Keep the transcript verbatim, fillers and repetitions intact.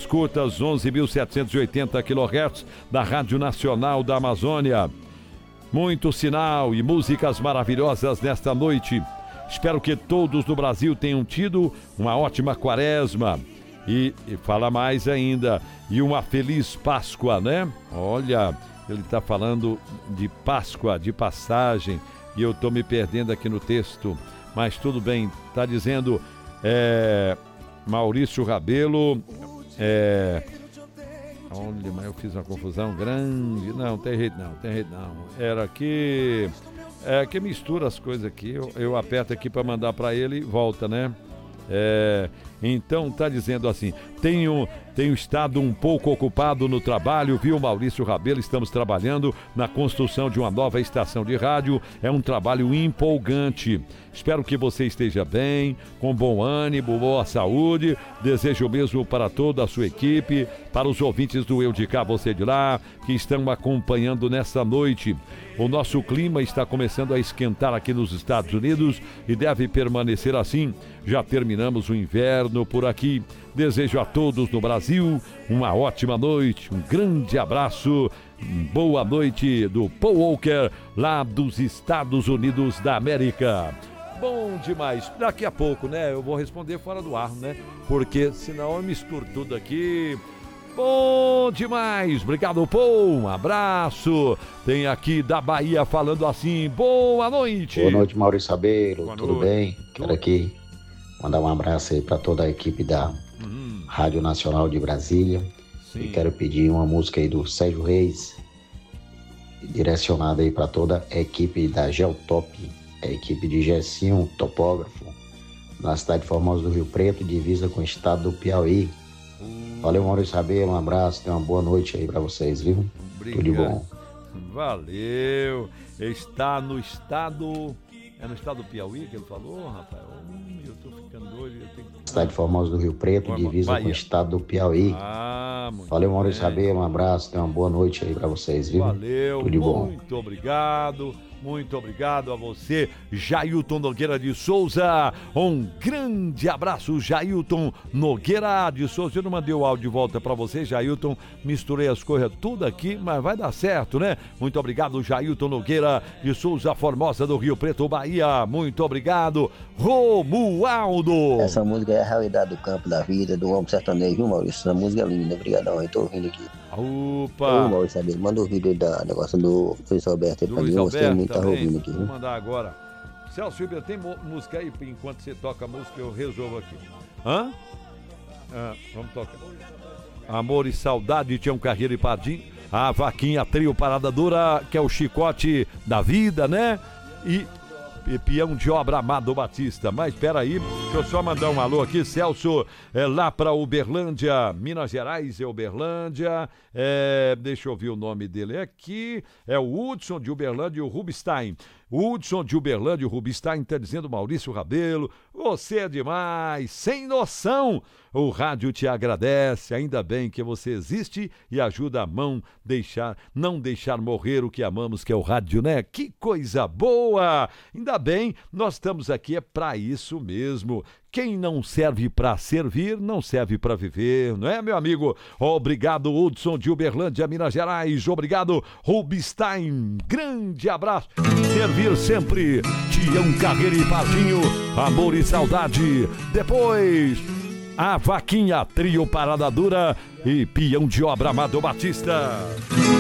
curtas onze mil setecentos e oitenta quilohertz da Rádio Nacional da Amazônia. Muito sinal e músicas maravilhosas nesta noite. Espero que todos no Brasil tenham tido uma ótima quaresma. E, e fala mais ainda, e uma feliz Páscoa, né? Olha, ele está falando de Páscoa, de passagem, e eu estou me perdendo aqui no texto, mas tudo bem, está dizendo é, Maurício Rabelo, é, olha, mas eu fiz uma confusão grande, não, tem jeito não, tem jeito não, era aqui, é que mistura as coisas aqui, eu, eu aperto aqui para mandar para ele e volta, né? É, então tá dizendo assim, tenho, tenho estado um pouco ocupado no trabalho, viu, Maurício Rabelo? Estamos trabalhando na construção de uma nova estação de rádio, é um trabalho empolgante. Espero que você esteja bem, com bom ânimo, boa saúde. Desejo o mesmo para toda a sua equipe, para os ouvintes do Eu de Cá, Você de Lá, que estão acompanhando nessa noite. O nosso clima está começando a esquentar aqui nos Estados Unidos e deve permanecer assim. Já terminamos o inverno por aqui. Desejo a todos no Brasil uma ótima noite, um grande abraço, boa noite do Paul Walker, lá dos Estados Unidos da América. Bom demais. Daqui a pouco, né, eu vou responder fora do ar, né, porque senão eu misturo tudo aqui. Bom demais, obrigado, Paul, um abraço. Tem aqui da Bahia falando assim, boa noite. Boa noite, Maurício Rabelo, boa tudo noite. bem? Quero aqui mandar um abraço aí para toda a equipe da uhum. Rádio Nacional de Brasília. Sim. E quero pedir uma música aí do Sérgio Reis, direcionada aí para toda a equipe da Geotop, a equipe de Gessinho, topógrafo, na cidade de Formosa do Rio Preto, divisa com o estado do Piauí. Valeu, Maurício Rabelo, um abraço, tenha uma boa noite aí pra vocês, viu? Obrigado. Tudo de bom. Valeu. Está no estado... É no estado do Piauí que ele falou, Rafael? Hum, eu tô ficando doido. Eu tenho... Cidade de Formosa do Rio Preto, divisa Bahia. Com o estado do Piauí. Ah, muito Valeu, Maurício bem. Rabelo, um abraço, tenha uma boa noite aí pra vocês, viu? Valeu, tudo de bom. Muito obrigado. Muito obrigado a você, Jailton Nogueira de Souza. Um grande abraço, Jailton Nogueira de Souza. Eu não mandei o áudio de volta para você, Jailton. Misturei as coisas tudo aqui, mas vai dar certo, né? Muito obrigado, Jailton Nogueira de Souza, Formosa do Rio Preto, Bahia. Muito obrigado, Romualdo. Essa música é a realidade do campo, da vida, do homem sertanejo, viu, Maurício? Essa música é linda, obrigadão. Eu tô ouvindo aqui. Opa! Ô, Maurício Rabelo, manda o vídeo da negócio do Luiz Alberto aí do pra Luiz mim, Alberto, você muito tá ouvindo aqui, vou viu? mandar agora. Celso Ribeiro, tem música aí? Enquanto você toca a música, eu resolvo aqui. Hã? Ah, vamos tocar. Amor e Saudade, Tião Carreiro e Padim. A Vaquinha Trio Parada Dura, que é o chicote da vida, né? E... E peão de obra Amado Batista. Mas espera aí, deixa eu só mandar um alô aqui, Celso, é lá para Uberlândia, Minas Gerais, é Uberlândia, é, deixa eu ver o nome dele aqui, é o Hudson de Uberlândia e o Rubinstein. O Hudson de Uberlândia e o Rubinstein está dizendo, Maurício Rabelo, você é demais, sem noção. O rádio te agradece, ainda bem que você existe e ajuda a mão deixar, não deixar morrer o que amamos, que é o rádio, né? Que coisa boa! Ainda bem, nós estamos aqui é para isso mesmo. Quem não serve para servir, não serve para viver, não é, meu amigo? Obrigado, Hudson de Uberlândia, Minas Gerais. Obrigado, Rubinstein. Grande abraço. Servir sempre. Tião Carreiro e Pardinho. Amor e Saudade. Depois, a Vaquinha Trio Parada Dura e peão de obra Amado Batista.